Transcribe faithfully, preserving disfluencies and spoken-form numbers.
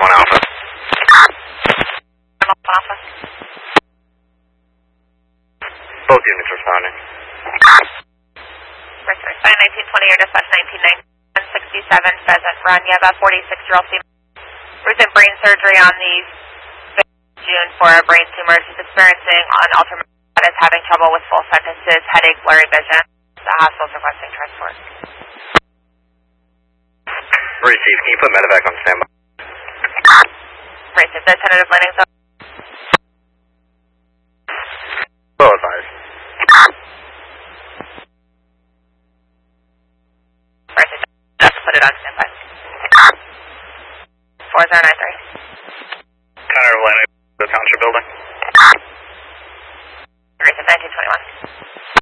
one Alpha. Alpha. Both units responding. Sign nineteen twenty, your dispatch nineteen ninety, one sixty-seven Pheasant Run. You have a forty-six-year-old female. Recent brain surgery on the fifth of June for a brain tumor. She's experiencing on alternate status, having trouble with full sentences, headache, blurry vision. The hospital's requesting transport. Receive. Can you put medevac on standby? Receive. The tentative landing zone. Well advised. Receive. Just put it on standby. four zero nine three.